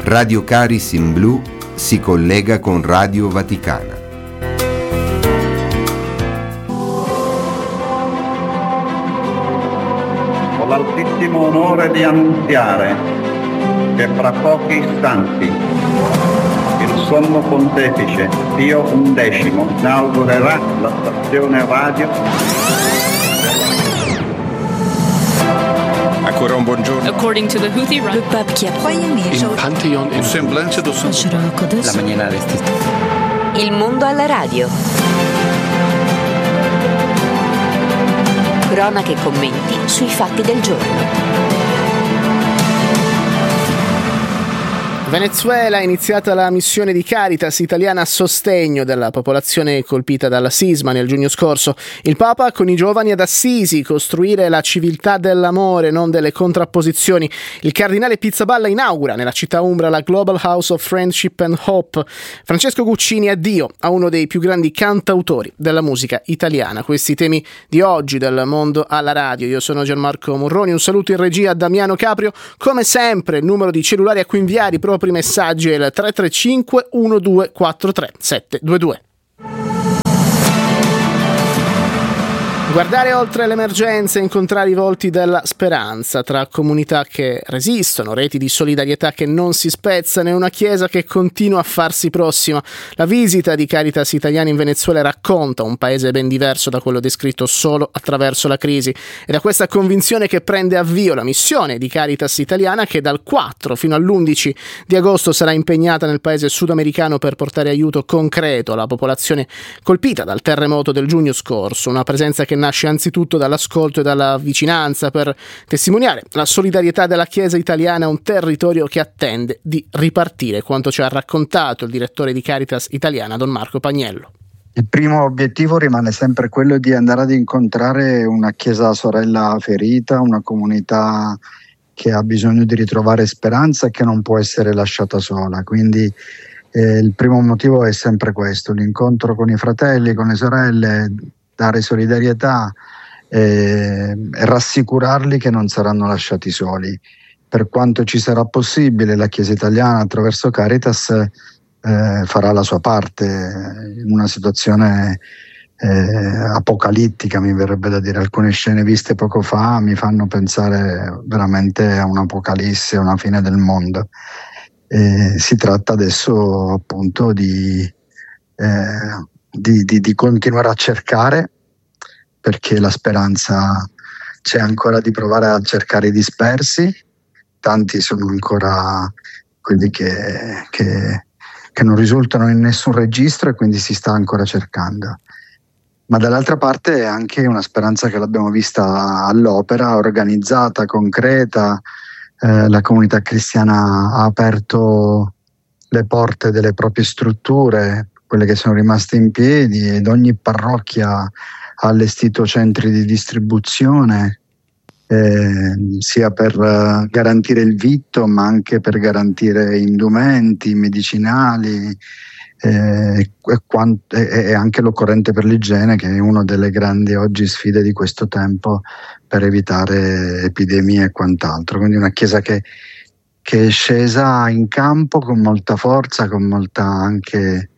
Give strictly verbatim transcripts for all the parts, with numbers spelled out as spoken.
Radio Caris in Blu si collega con Radio Vaticana. Ho l'altissimo onore di annunziare che fra pochi istanti il Sommo Pontefice Pio undicesimo inaugurerà la stazione radio. Ancora un buongiorno. According to the Houthi, le pape qui a Il Pantheon in Semblance do La mañana restita. Il mondo alla radio. Cronache e commenti sui fatti del giorno. Venezuela, è iniziata la missione di Caritas italiana a sostegno della popolazione colpita dal sisma nel giugno scorso. Il Papa con i giovani ad Assisi, costruire la civiltà dell'amore, non delle contrapposizioni. Il cardinale Pizzaballa inaugura nella città umbra la Global House of Friendship and Hope. Francesco Guccini, addio a uno dei più grandi cantautori della musica italiana. Questi temi di oggi del mondo alla radio. Io sono Gianmarco Morroni, un saluto in regia a Damiano Caprio. Come sempre il numero di cellulari a cui inviare i propri messaggi è il tre tre cinque uno due quattro tre sette due due. Guardare oltre l'emergenza e incontrare i volti della speranza tra comunità che resistono, reti di solidarietà che non si spezzano e una chiesa che continua a farsi prossima. La visita di Caritas italiana in Venezuela racconta un paese ben diverso da quello descritto solo attraverso la crisi. È da questa convinzione che prende avvio la missione di Caritas italiana, che dal quattro fino all'undici di agosto sarà impegnata nel paese sudamericano per portare aiuto concreto alla popolazione colpita dal terremoto del giugno scorso. Una presenza che nasce anzitutto dall'ascolto e dalla vicinanza per testimoniare la solidarietà della Chiesa italiana a un territorio che attende di ripartire, quanto ci ha raccontato il direttore di Caritas italiana, Don Marco Pagnello. Il primo obiettivo rimane sempre quello di andare ad incontrare una Chiesa sorella ferita, una comunità che ha bisogno di ritrovare speranza e che non può essere lasciata sola. Quindi eh, il primo motivo è sempre questo, l'incontro con i fratelli, con le sorelle, dare solidarietà e, e rassicurarli che non saranno lasciati soli. Per quanto ci sarà possibile, la Chiesa italiana attraverso Caritas eh, farà la sua parte in una situazione eh, apocalittica, mi verrebbe da dire. Alcune scene viste poco fa mi fanno pensare veramente a un'apocalisse, a una fine del mondo. E si tratta adesso appunto di eh, Di, di, di continuare a cercare, perché la speranza c'è ancora, di provare a cercare i dispersi. Tanti sono ancora quelli che, che, che non risultano in nessun registro e quindi si sta ancora cercando. Ma dall'altra parte è anche una speranza che l'abbiamo vista all'opera, organizzata, concreta. Eh, la comunità cristiana ha aperto le porte delle proprie strutture, quelle che sono rimaste in piedi, ed ogni parrocchia ha allestito centri di distribuzione, eh, sia per uh, garantire il vitto, ma anche per garantire indumenti, medicinali eh, e, quant- e anche l'occorrente per l'igiene, che è una delle grandi oggi sfide di questo tempo per evitare epidemie e quant'altro. Quindi una chiesa che, che è scesa in campo con molta forza, con molta anche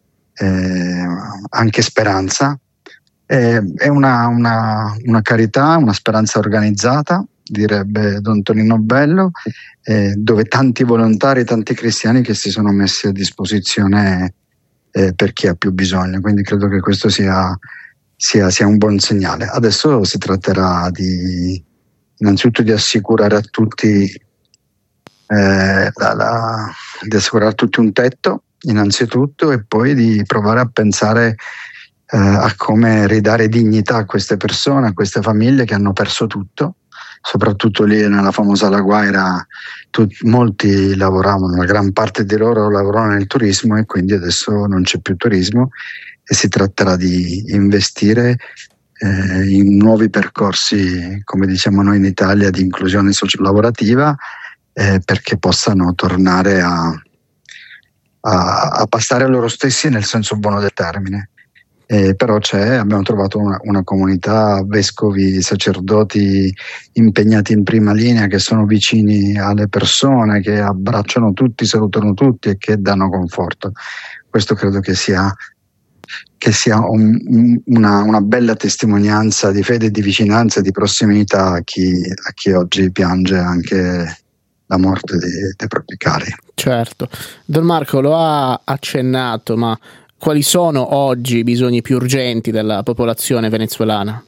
Eh, anche speranza. Eh, è una, una, una carità, una speranza organizzata, direbbe Don Tonino Bello, eh, dove tanti volontari, tanti cristiani che si sono messi a disposizione eh, per chi ha più bisogno. Quindi credo che questo sia, sia, sia un buon segnale. Adesso si tratterà di innanzitutto di assicurare a tutti eh, la, la, di assicurare a tutti un tetto, innanzitutto, e poi di provare a pensare eh, a come ridare dignità a queste persone, a queste famiglie che hanno perso tutto, soprattutto lì nella famosa La Guaira. Tut, molti lavoravano, la gran parte di loro lavoravano nel turismo e quindi adesso non c'è più turismo e si tratterà di investire eh, in nuovi percorsi, come diciamo noi in Italia, di inclusione sociolavorativa eh, perché possano tornare a A, a passare a loro stessi nel senso buono del termine. Eh, però c'è, abbiamo trovato una, una comunità, vescovi, sacerdoti impegnati in prima linea, che sono vicini alle persone, che abbracciano tutti, salutano tutti e che danno conforto. Questo credo che sia, che sia un, una, una bella testimonianza di fede, di vicinanza e di prossimità a chi, a chi oggi piange anche la morte dei, dei propri cari. Certo. Don Marco lo ha accennato, ma quali sono oggi i bisogni più urgenti della popolazione venezuelana?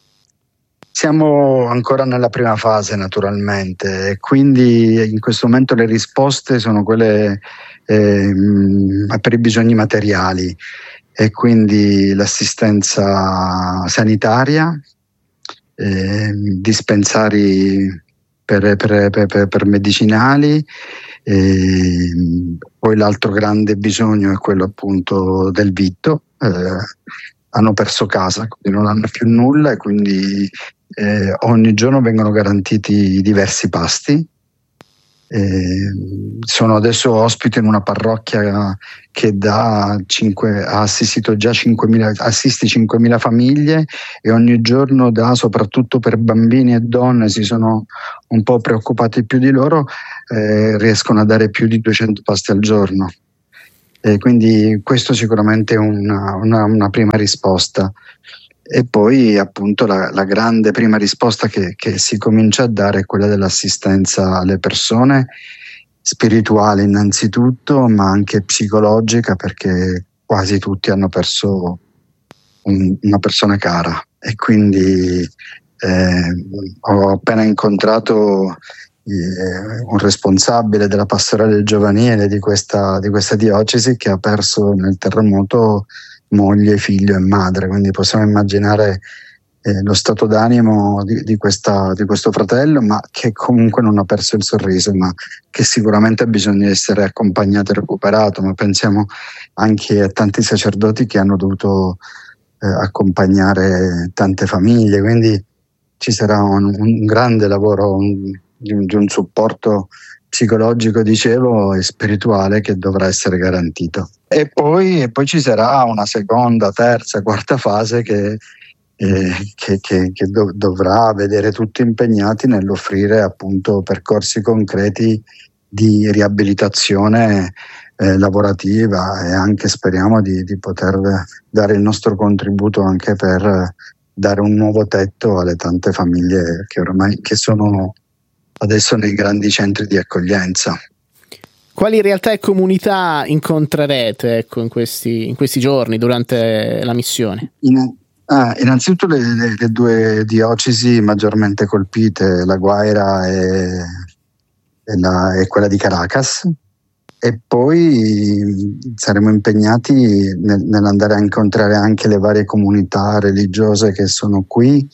Siamo ancora nella prima fase, naturalmente, e quindi in questo momento le risposte sono quelle eh, per i bisogni materiali, e quindi l'assistenza sanitaria, eh, dispensari per, per, per, per medicinali. E poi l'altro grande bisogno è quello appunto del vitto. Eh, hanno perso casa, quindi non hanno più nulla, e quindi eh, ogni giorno vengono garantiti diversi pasti. Eh, sono adesso ospite in una parrocchia che da cinque, ha assistito già cinquemila, assiste cinquemila famiglie, e ogni giorno dà, soprattutto per bambini e donne, si sono un po' preoccupati più di loro, eh, riescono a dare più di duecento pasti al giorno. E quindi questo sicuramente è una, una, una prima risposta. E poi appunto la, la grande prima risposta che, che si comincia a dare è quella dell'assistenza alle persone, spirituale innanzitutto, ma anche psicologica, perché quasi tutti hanno perso un, una persona cara. E quindi eh, ho appena incontrato eh, un responsabile della pastorale giovanile di questa, di questa diocesi, che ha perso nel terremoto moglie, figlio e madre, quindi possiamo immaginare eh, lo stato d'animo di, di, questa, di questo fratello, ma che comunque non ha perso il sorriso, ma che sicuramente ha bisogno di essere accompagnato e recuperato. Ma pensiamo anche a tanti sacerdoti che hanno dovuto eh, accompagnare tante famiglie, quindi ci sarà un, un grande lavoro un, di, un, di un supporto psicologico, dicevo, e spirituale, che dovrà essere garantito. E poi, e poi ci sarà una seconda, terza, quarta fase che, eh, che, che, che dov- dovrà vedere tutti impegnati nell'offrire appunto percorsi concreti di riabilitazione eh, lavorativa, e anche speriamo di, di poter dare il nostro contributo anche per dare un nuovo tetto alle tante famiglie che ormai che sono adesso nei grandi centri di accoglienza. Quali realtà e comunità incontrerete ecco, in, questi, in questi giorni durante la missione? In, ah, innanzitutto le, le, le due diocesi maggiormente colpite, La Guaira e, e, la, e quella di Caracas, e poi saremo impegnati nel, nell'andare a incontrare anche le varie comunità religiose che sono qui,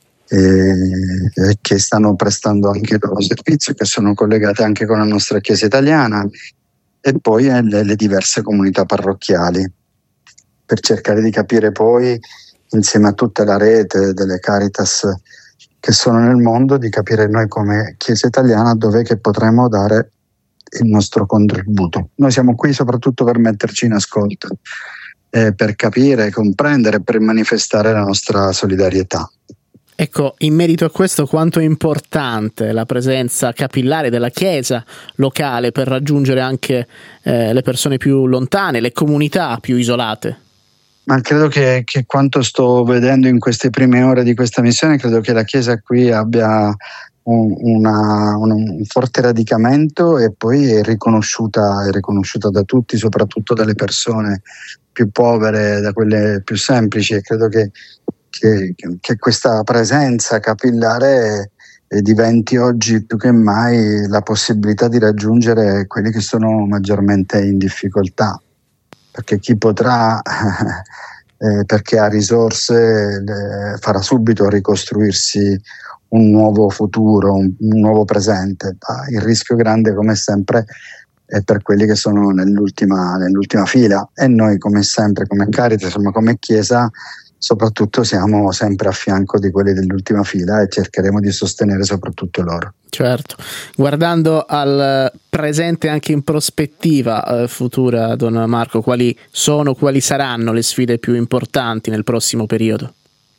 e che stanno prestando anche il loro servizio, che sono collegate anche con la nostra Chiesa italiana, e poi le, le diverse comunità parrocchiali, per cercare di capire poi, insieme a tutta la rete delle Caritas che sono nel mondo, di capire noi come Chiesa italiana dov'è che potremo dare il nostro contributo. Noi siamo qui soprattutto per metterci in ascolto, eh, per capire, comprendere, per manifestare la nostra solidarietà. Ecco, in merito a questo, quanto è importante la presenza capillare della Chiesa locale per raggiungere anche eh, le persone più lontane, le comunità più isolate? Ma credo che, che quanto sto vedendo in queste prime ore di questa missione, credo che la Chiesa qui abbia un, una, un, un forte radicamento, e poi è riconosciuta, è riconosciuta da tutti, soprattutto dalle persone più povere, da quelle più semplici, e credo che Che, che questa presenza capillare eh, diventi oggi più che mai la possibilità di raggiungere quelli che sono maggiormente in difficoltà, perché chi potrà eh, perché ha risorse le, farà subito ricostruirsi un nuovo futuro, un, un nuovo presente. Ma il rischio grande, come sempre, è per quelli che sono nell'ultima, nell'ultima fila, e noi come sempre come Caritas, insomma come Chiesa, soprattutto siamo sempre a fianco di quelli dell'ultima fila e cercheremo di sostenere soprattutto loro. Certo, guardando al presente anche in prospettiva eh, futura, Don Marco, quali sono, quali saranno le sfide più importanti nel prossimo periodo?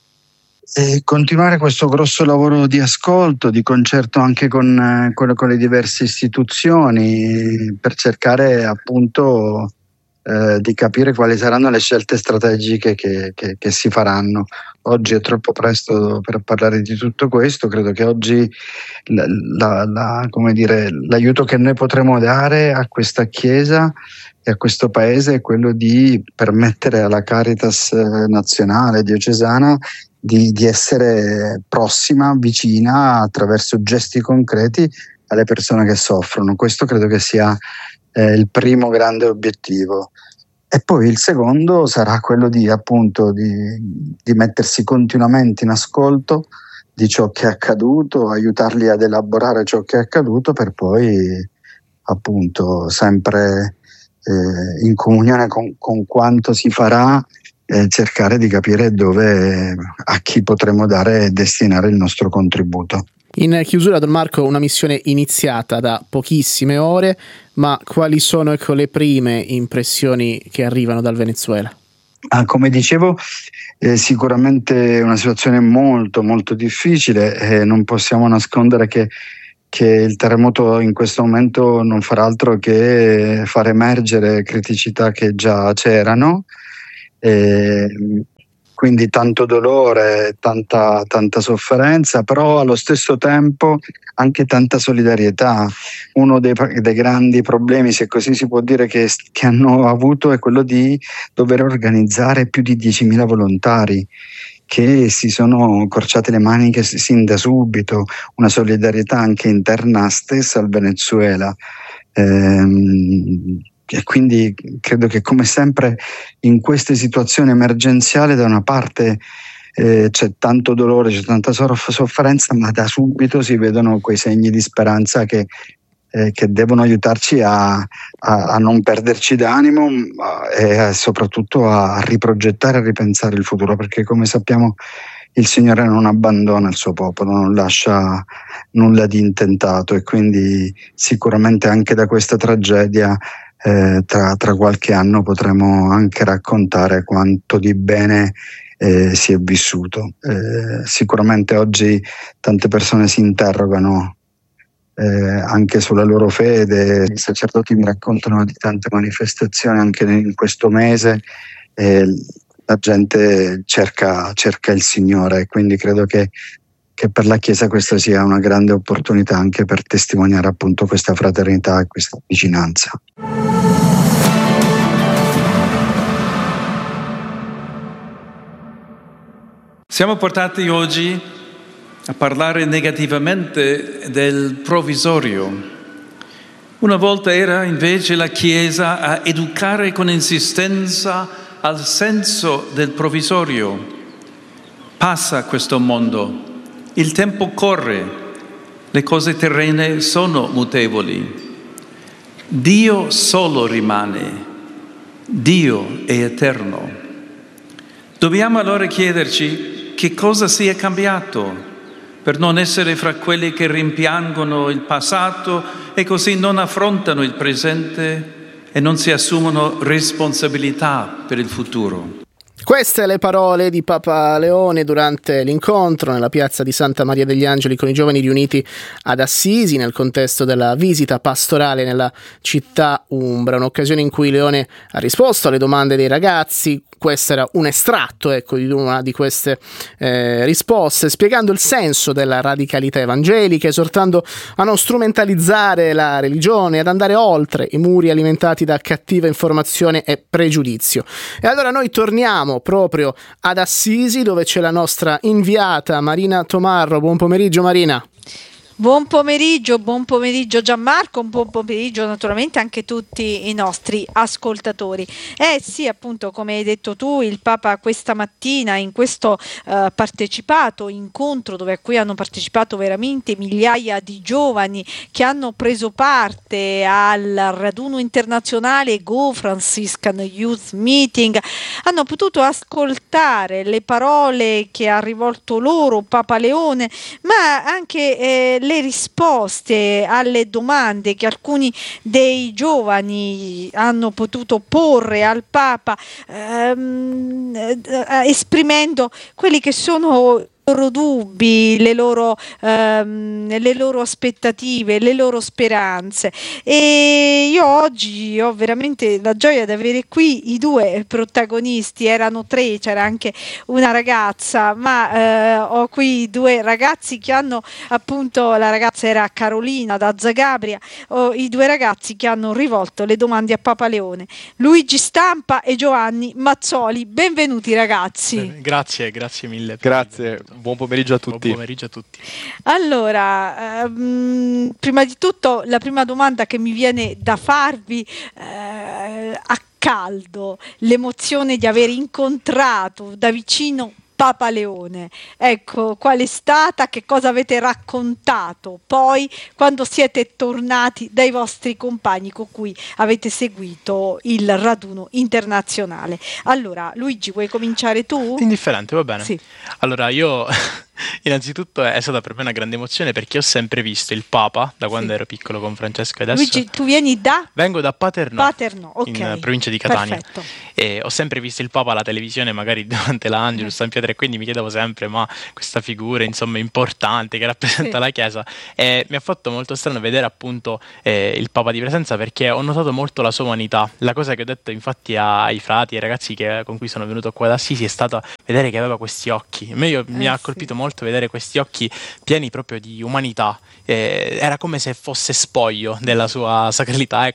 E continuare questo grosso lavoro di ascolto, di concerto anche con, eh, con, con le diverse istituzioni, per cercare appunto eh, di capire quali saranno le scelte strategiche che, che, che si faranno. Oggi è troppo presto per parlare di tutto questo, credo che oggi la, la, la, come dire, l'aiuto che noi potremo dare a questa Chiesa e a questo Paese è quello di permettere alla Caritas nazionale diocesana Di, di essere prossima, vicina, attraverso gesti concreti alle persone che soffrono. Questo credo che sia eh, il primo grande obiettivo. E poi il secondo sarà quello di appunto di, di mettersi continuamente in ascolto di ciò che è accaduto, aiutarli ad elaborare ciò che è accaduto, per poi appunto sempre eh, in comunione con, con quanto si farà, Eh, cercare di capire dove, a chi potremo dare e destinare il nostro contributo. In chiusura, Don Marco, una missione iniziata da pochissime ore, ma quali sono, ecco, le prime impressioni che arrivano dal Venezuela? Ah, come dicevo, eh, sicuramente una situazione molto molto difficile, eh, non possiamo nascondere che che il terremoto in questo momento non farà altro che far emergere criticità che già c'erano. E quindi tanto dolore, tanta, tanta sofferenza, però allo stesso tempo anche tanta solidarietà. Uno dei, dei grandi problemi, se così si può dire, che, che hanno avuto è quello di dover organizzare più di diecimila volontari che si sono accorciati le maniche sin da subito, una solidarietà anche interna stessa al Venezuela. Ehm, E quindi credo che, come sempre in queste situazioni emergenziali, da una parte eh, c'è tanto dolore, c'è tanta sofferenza, ma da subito si vedono quei segni di speranza che, eh, che devono aiutarci a, a, a non perderci d'animo e soprattutto a riprogettare e ripensare il futuro, perché come sappiamo il Signore non abbandona il suo popolo, non lascia nulla di intentato, e quindi sicuramente anche da questa tragedia Eh, tra, tra qualche anno potremo anche raccontare quanto di bene eh, si è vissuto. Eh, sicuramente oggi tante persone si interrogano eh, anche sulla loro fede. I sacerdoti mi raccontano di tante manifestazioni anche in questo mese, e la gente cerca, cerca il Signore, quindi credo che che per la Chiesa questa sia una grande opportunità anche per testimoniare appunto questa fraternità e questa vicinanza. Siamo portati oggi a parlare negativamente del provvisorio. Una volta era invece la Chiesa a educare con insistenza al senso del provvisorio. Passa questo mondo. Il tempo corre, le cose terrene sono mutevoli. Dio solo rimane, Dio è eterno. Dobbiamo allora chiederci che cosa sia cambiato per non essere fra quelli che rimpiangono il passato e così non affrontano il presente e non si assumono responsabilità per il futuro. Queste le parole di Papa Leone durante l'incontro nella piazza di Santa Maria degli Angeli con i giovani riuniti ad Assisi nel contesto della visita pastorale nella città umbra, un'occasione in cui Leone ha risposto alle domande dei ragazzi. Questo era un estratto, ecco, di una di queste eh, risposte, spiegando il senso della radicalità evangelica, esortando a non strumentalizzare la religione, ad andare oltre i muri alimentati da cattiva informazione e pregiudizio. E allora noi torniamo proprio ad Assisi, dove c'è la nostra inviata Marina Tomarro. Buon pomeriggio, Marina. Buon pomeriggio, buon pomeriggio Gianmarco, buon pomeriggio naturalmente anche tutti i nostri ascoltatori. Eh sì, appunto, come hai detto tu, il Papa questa mattina in questo eh, partecipato incontro, dove a cui hanno partecipato veramente migliaia di giovani che hanno preso parte al raduno internazionale Go Franciscan Youth Meeting, hanno potuto ascoltare le parole che ha rivolto loro Papa Leone, ma anche eh, le risposte alle domande che alcuni dei giovani hanno potuto porre al Papa, ehm, eh, esprimendo quelli che sono i loro dubbi, le loro, ehm, le loro aspettative, le loro speranze. E io oggi ho veramente la gioia di avere qui i due protagonisti. Erano tre, c'era anche una ragazza, ma eh, ho qui due ragazzi che hanno, appunto, la ragazza era Carolina da Zagabria, ho i due ragazzi che hanno rivolto le domande a Papa Leone, Luigi Stampa e Giovanni Mazzoli. Benvenuti ragazzi. Bene, grazie, grazie mille. Grazie. Buon pomeriggio a tutti. Buon pomeriggio a tutti. Allora, ehm, prima di tutto la prima domanda che mi viene da farvi eh, a caldo, l'emozione di aver incontrato da vicino Papa Leone. Ecco, qual è stata, che cosa avete raccontato poi quando siete tornati dai vostri compagni con cui avete seguito il raduno internazionale? Allora, Luigi, vuoi cominciare tu? Indifferente, va bene. Sì. Allora, io innanzitututto è stata per me una grande emozione perché ho sempre visto il Papa da quando sì. ero piccolo con Francesco, e adesso Luigi, tu vieni da? Vengo da Paternò, Paternò, okay. in provincia di Catania. Perfetto. E ho sempre visto il Papa alla televisione, magari durante l'Angelus, San Pietro, e quindi mi chiedevo sempre, ma questa figura insomma importante che rappresenta sì. la Chiesa, e mi ha fatto molto strano vedere appunto eh, il Papa di presenza, perché ho notato molto la sua umanità. La cosa che ho detto infatti ai frati e ai ragazzi che, con cui sono venuto qua ad Assisi è stata vedere che aveva questi occhi. A me io, eh, mi ha colpito sì. molto vedere questi occhi pieni proprio di umanità, eh, era come se fosse spoglio della sua sacralità, e